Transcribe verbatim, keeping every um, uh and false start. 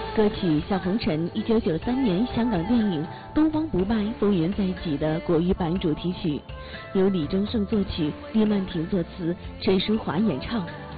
歌曲《小红尘》，一九九三年香港电影《东方不败》风云再起的国语版主题曲，由李宗盛作曲，李曼婷作词，陈淑桦演唱。